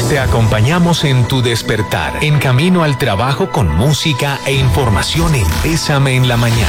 Te acompañamos en tu despertar, en camino al trabajo con música e información en Bésame en la Mañana.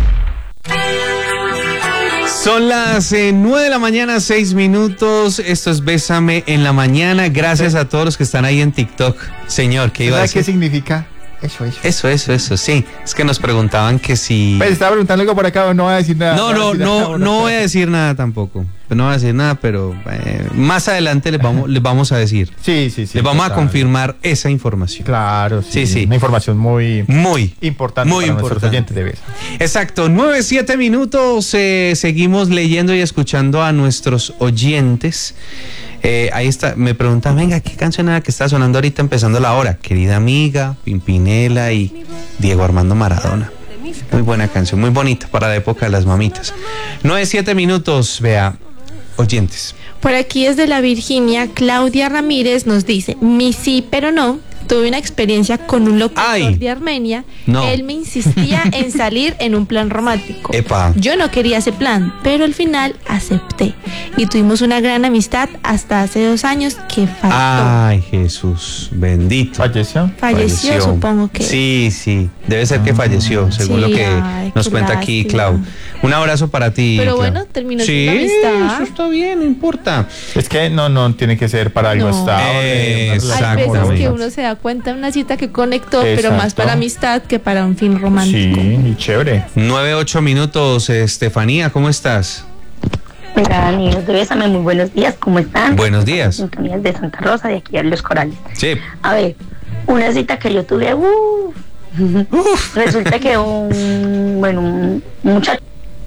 Son las 9 de la mañana, 6 minutos. Esto es Bésame en la Mañana. Gracias a todos los que están ahí en TikTok. Señor, ¿qué iba a decir? ¿Qué significa? Eso. Sí. Es que nos preguntaban que si... Pues estaba preguntando algo por acá, no voy a decir nada. No voy a decir nada tampoco. No voy a decir nada, pero más adelante les vamos a decir. Sí. Les vamos a confirmar esa información. Claro, sí. Una información muy importante para nuestros oyentes de Bésame. Exacto, 9-7 minutos. Seguimos leyendo y escuchando a nuestros oyentes. Ahí está, me preguntan, venga, ¿qué canción era que está sonando ahorita empezando la hora? Querida amiga, Pimpinela y Diego Armando Maradona. Muy buena canción, muy bonita para la época de las mamitas. 9-7 minutos, vea, oyentes. Por aquí desde la Virginia, Claudia Ramírez nos dice, mi sí, pero no. Tuve una experiencia con un locutor de Armenia. No. Él me insistía en salir en un plan romántico. Epa. Yo no quería ese plan, pero al final acepté. Y tuvimos una gran amistad hasta hace 2 años que faltó. Ay, Jesús, bendito. Falleció, supongo que. Sí. Debe ser que falleció, según lo que nos cuenta aquí Clau. Un abrazo para ti. Pero Clau. bueno, terminó siendo amistad. Eso está bien, no importa. Es que no tiene que ser para algo estable. Hay veces que uno se da cuenta de una cita que conectó, pero más para amistad que para un fin romántico. Sí, y chévere. 9-8 minutos, Estefanía, ¿cómo estás? Hola, amigos de Bésame, muy buenos días, ¿cómo están? Buenos días. Sintonías de Santa Rosa, de aquí a Los Corales. Sí. A ver, una cita que yo tuve, resulta que un muchacho.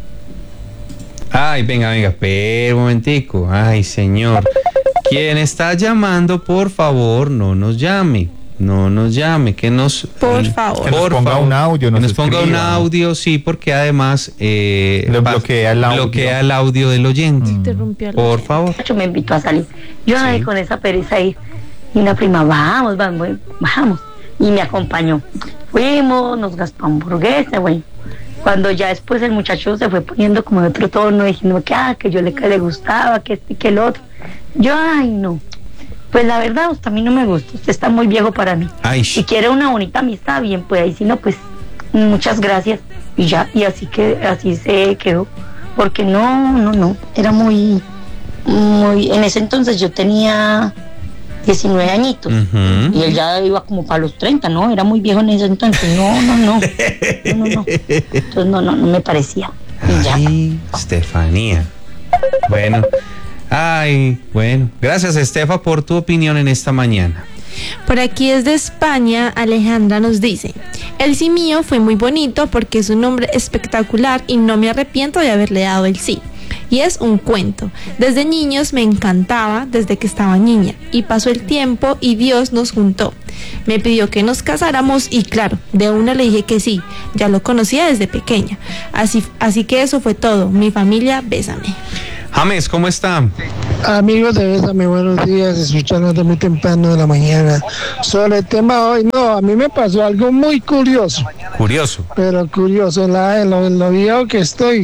Ay, venga, espera un momentico. Ay, señor. Quien está llamando, por favor, no nos llame, que nos... Por favor. Que nos ponga un audio, que nos ponga un audio, sí, porque además... bloquea el audio del oyente. Por favor. Me invitó a salir. Yo con esa pereza ahí. Y una prima, vamos. Y me acompañó. Fuimos, nos gastó hamburguesa, güey. Cuando ya después el muchacho se fue poniendo como de otro tono, diciendo que yo le gustaba, que este y que el otro. Yo, no. Pues la verdad, usted a mí no me gusta. Usted está muy viejo para mí. Si quiere una bonita amistad, bien, pues ahí si no, pues muchas gracias. Y ya, y así se quedó. Porque no. Era muy. En ese entonces yo tenía 19 añitos. Y él ya iba como para los 30, ¿no? Era muy viejo en ese entonces. No. Entonces no me parecía. Y ya. Estefanía. Bueno. Gracias, Estefa, por tu opinión en esta mañana. Por aquí desde España, Alejandra nos dice, el sí mío fue muy bonito porque es un hombre espectacular y no me arrepiento de haberle dado el sí. Y es un cuento. Desde niños me encantaba, desde que estaba niña. Y pasó el tiempo y Dios nos juntó. Me pidió que nos casáramos y claro, de una le dije que sí. Ya lo conocía desde pequeña. Así que eso fue todo. Mi familia, bésame. James, ¿cómo está? Amigos de Bésame, buenos días, escuchándote muy temprano de la mañana. Sobre el tema hoy, a mí me pasó algo muy curioso. Pero curioso, en lo viejo que estoy.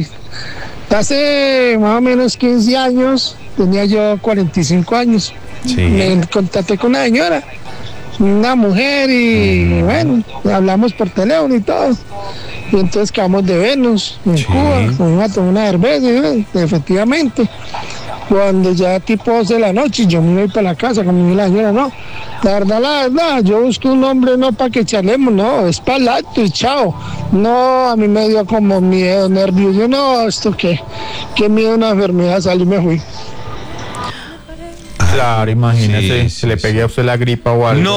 Hace más o menos 15 años, tenía yo 45 años. Sí. Me contacté con una señora, una mujer, y bueno, hablamos por teléfono y todo. Y entonces quedamos de vernos en Cuba, fuimos a tomar una cerveza, efectivamente. Cuando ya tipo 12 de la noche, yo me voy para la casa, como la señora, la verdad, yo busco un hombre no para que charlemos, es para el acto y chao. A mí me dio como miedo, nervios, esto qué miedo, una enfermedad, salí y me fui. Claro, imagínese, se le pegue a usted la gripa o algo.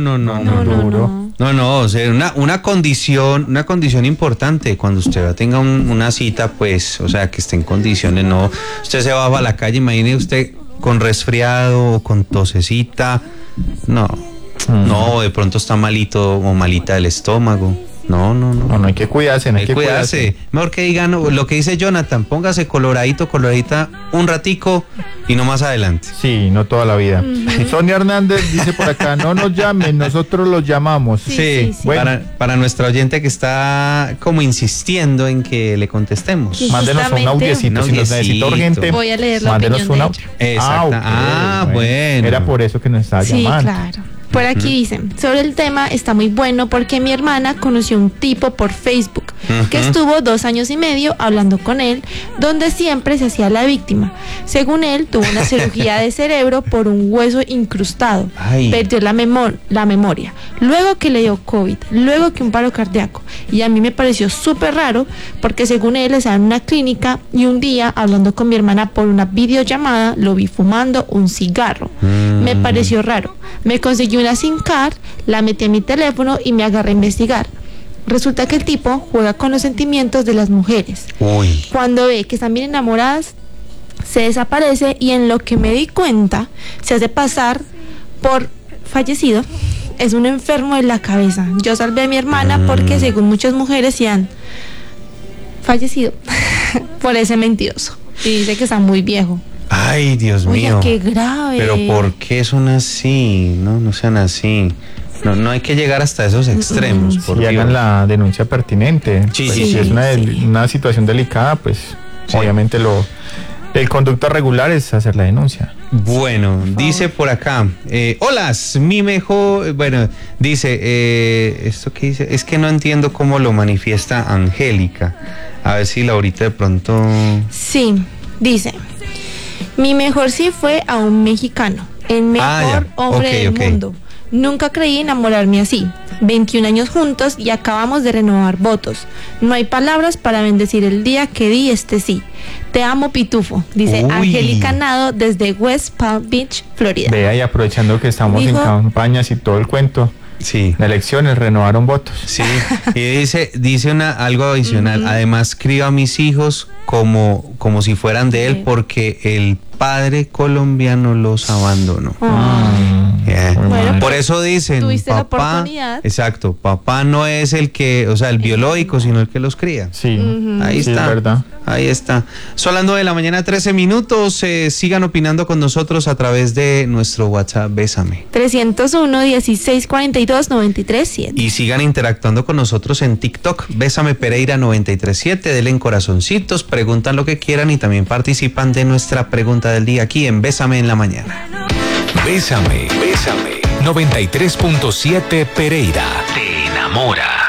No, o sea, una condición importante cuando usted tenga una cita, pues, o sea, que esté en condiciones, usted se va a la calle, imagine usted con resfriado o con tosecita, de pronto está malito o malita del estómago, No hay que cuidarse, hay que cuidarse. Mejor que digan lo que dice Jonathan, póngase coloradita un ratico y no más adelante. Sí, no toda la vida. Sonia Hernández dice por acá, no nos llamen, nosotros los llamamos. Sí. Bueno. Para nuestra oyente que está como insistiendo en que le contestemos. Mándenos un audiecito, si nos necesita urgente. Voy a leer la opinión un audio. Exacto. Bueno. Era por eso que nos estaba llamando. Sí, claro. Por aquí dicen, sobre el tema está muy bueno porque mi hermana conoció un tipo por Facebook que estuvo 2 años y medio hablando con él, donde siempre se hacía la víctima. Según él, tuvo una cirugía de cerebro por un hueso incrustado. Perdió la memoria. Luego que le dio COVID, luego que un paro cardíaco. Y a mí me pareció súper raro porque según él estaba en una clínica y un día hablando con mi hermana por una videollamada lo vi fumando un cigarro. Me pareció raro. Me conseguí una SIM card, la metí en mi teléfono y me agarré a investigar. Resulta que el tipo juega con los sentimientos de las mujeres. Cuando ve que están bien enamoradas, se desaparece y en lo que me di cuenta, se hace pasar por fallecido. Es un enfermo de la cabeza. Yo salvé a mi hermana porque según muchas mujeres se han fallecido por ese mentiroso. Y dice que está muy viejo. Ay, Dios mío. Qué grave. Pero ¿por qué son así? No sean así. No hay que llegar hasta esos extremos. Y hagan la denuncia pertinente. Sí, pues, sí, si es una situación delicada, pues obviamente el conducto regular es hacer la denuncia. Bueno, dice por acá, hola, mi mejor, bueno, dice, ¿esto qué dice? Es que no entiendo cómo lo manifiesta Angélica. A ver si Laurita de pronto... Sí, dice, mi mejor sí fue a un mexicano, el mejor hombre del mundo. Nunca creí enamorarme así. 21 años juntos y acabamos de renovar votos. No hay palabras para bendecir el día que di este sí. Te amo, Pitufo, dice Angélica Nado desde West Palm Beach, Florida. Vea, y aprovechando que estamos en campañas y todo el cuento. Sí. De elecciones, renovaron votos. Sí. Y dice algo adicional. Además, crío a mis hijos como si fueran de él porque el padre colombiano los abandonó. Bueno, por eso dicen, tuviste papá, la oportunidad. Exacto, papá no es el que, o sea, el biológico, sino el que los cría. Sí, ahí está. Es verdad. Ahí está. Son las 9 de la mañana, 13 minutos. Sigan opinando con nosotros a través de nuestro WhatsApp Bésame. 301-1642-937. Y sigan interactuando con nosotros en TikTok, Bésame Pereira 937. Denle en corazoncitos, preguntan lo que quieran y también participan de nuestra pregunta del día aquí en Bésame en la Mañana. Bésame, 93.7 Pereira. Te enamora.